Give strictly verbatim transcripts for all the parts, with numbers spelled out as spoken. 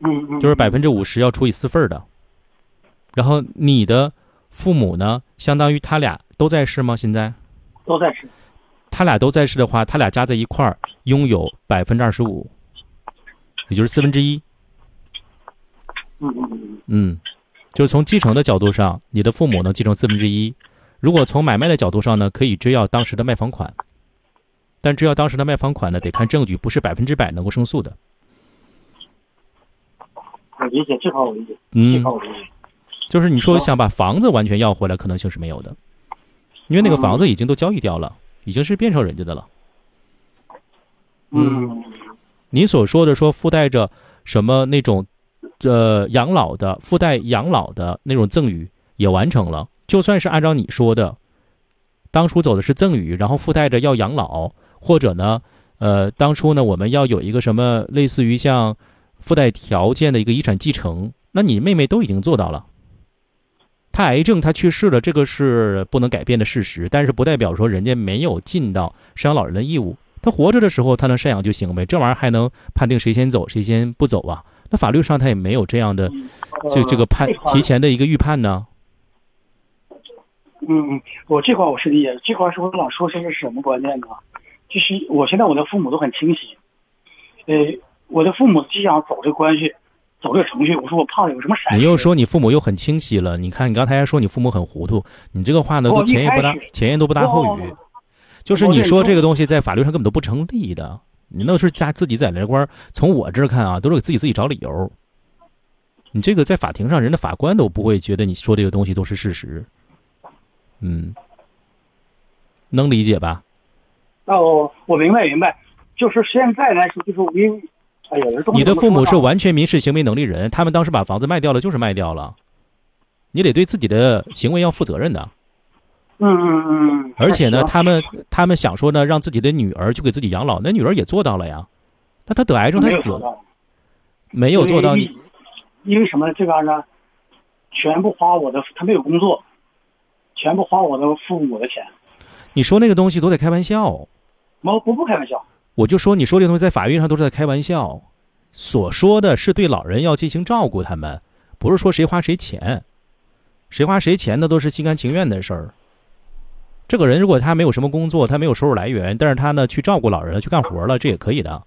嗯嗯， 就是百分之五十要除以四份的。然后你的父母呢，相当于他俩都在世吗？现在都在世。 他俩都在世的话，他俩加在一块儿拥有百分之二十五，也就是四分之一。 嗯嗯嗯嗯，就是从继承的角度上，你的父母能继承四分之一。如果从买卖的角度上呢，可以追要当时的卖房款，但追要当时的卖房款呢，得看证据，不是百分之百能够胜诉的。 我理解，这块我理解， 嗯这块我理解。 就是你说想把房子完全要回来，可能性是没有的，因为那个房子已经都交易掉了，已经是变成人家的了。 嗯， 你所说的说附带着什么那种，呃，养老的附带养老的那种赠与也完成了，就算是按照你说的，当初走的是赠与，然后附带着要养老，或者呢，呃，当初呢我们要有一个什么类似于像附带条件的一个遗产继承，那你妹妹都已经做到了。她癌症，她去世了，这个是不能改变的事实，但是不代表说人家没有尽到赡养老人的义务。他活着的时候，他能赡养就行呗，这玩意儿还能判定谁先走谁先不走啊？那法律上他也没有这样的这这个判提前的一个预判呢。 嗯嗯，我这块我是理解，这块是我想说是个什么观念呢？就是我现在我的父母都很清晰，呃，我的父母既想走这个关系，走这个程序，我说我怕有什么闪失。 你又说你父母又很清晰了，你看你刚才还说你父母很糊涂，你这个话呢都前言不搭前言都不搭后语。就是你说这个东西在法律上根本都不成立的，你那是家自己在那块儿，从我这儿看啊，都是给自己自己找理由。你这个在法庭上，人的法官都不会觉得你说这个东西都是事实。嗯，能理解吧？ 哦，我明白明白，就是现在来说，就是因为，哎呀， 你的父母是完全民事行为能力人，他们当时把房子卖掉了，就是卖掉了，你得对自己的行为要负责任的。 嗯嗯嗯， 而且呢，他们他们想说呢，让自己的女儿去给自己养老，那女儿也做到了呀。那她得癌症，她死了，没有做到。 因为, 因为什么？这边呢，全部花我的，他没有工作，全部花我的父母的钱。 你说那个东西都在开玩笑。 我不不开玩笑。 我就说你说这个东西在法律上都是在开玩笑，所说的是对老人要进行照顾，他们不是说谁花谁钱，谁花谁钱那都是心甘情愿的事儿。这个人如果他没有什么工作，他没有收入来源，但是他呢去照顾老人了，去干活了，这也可以的。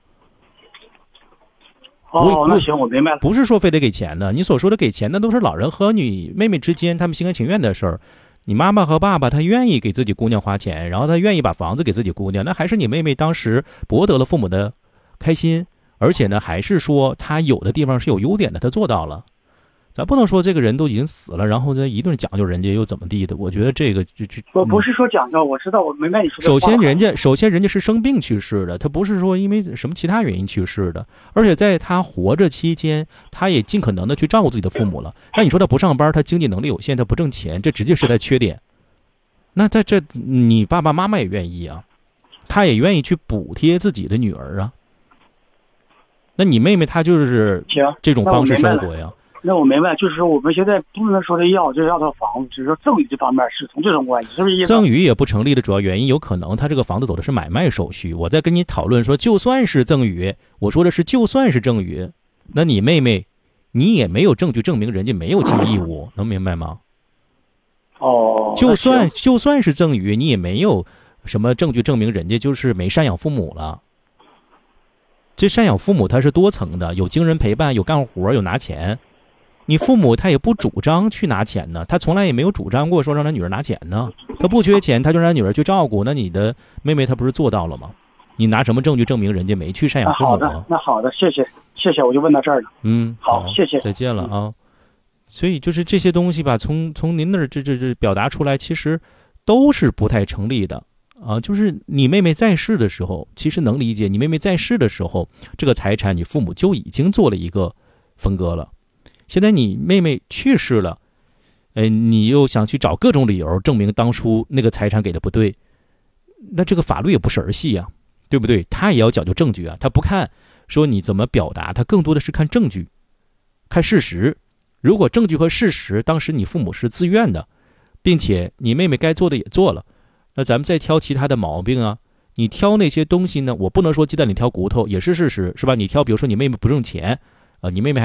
哦，那行，我明白了。 不是说非得给钱的，你所说的给钱，那都是老人和你妹妹之间他们心甘情愿的事儿。你妈妈和爸爸他愿意给自己姑娘花钱，然后他愿意把房子给自己姑娘，那还是你妹妹当时博得了父母的开心，而且呢还是说他有的地方是有优点的，他做到了。咱不能说这个人都已经死了，然后这一顿讲究人家又怎么地的。我觉得这个这这我不是说讲究，我知道，我明白你说的。 首先，人家首先人家是生病去世的，他不是说因为什么其他原因去世的。而且在他活着期间，他也尽可能的去照顾自己的父母了。那你说他不上班，他经济能力有限，他不挣钱，这直接是他缺点。那在这，你爸爸妈妈也愿意啊，他也愿意去补贴自己的女儿啊。那你妹妹她就是这种方式生活呀。 那我明白，就是说我们现在不能说的要，就是要套房子，只是说赠与这方面是从这种关系，是不是意思？ 赠与也不成立的主要原因，有可能他这个房子走的是买卖手续。我在跟你讨论说，就算是赠与，我说的是就算是赠与，那你妹妹，你也没有证据证明人家没有尽义务，能明白吗？ 哦， 就算就算是赠与，你也没有什么证据证明人家就是没赡养父母了。这赡养父母它是多层的，有经人陪伴，有干活，有拿钱。你父母他也不主张去拿钱呢，他从来也没有主张过说让他女儿拿钱呢。他不缺钱，他就让女儿去照顾。那你的妹妹她不是做到了吗？你拿什么证据证明人家没去赡养父母？ 好的，那好的，谢谢谢谢，我就问到这儿了。 嗯， 好，谢谢， 再见了啊。所以就是这些东西吧，从从您那儿这这这表达出来，其实都是不太成立的啊。就是你妹妹在世的时候，其实能理解，你妹妹在世的时候，这个财产你父母就已经做了一个分割了。现在你妹妹去世了，呃，你又想去找各种理由证明当初那个财产给的不对，那这个法律也不是儿戏啊，对不对？他也要讲究证据啊，他不看说你怎么表达，他更多的是看证据，看事实。如果证据和事实当时你父母是自愿的，并且你妹妹该做的也做了，那咱们再挑其他的毛病啊。你挑那些东西呢，我不能说鸡蛋里挑骨头，也是事实，是吧？你挑，比如说你妹妹不挣钱，呃，你妹妹还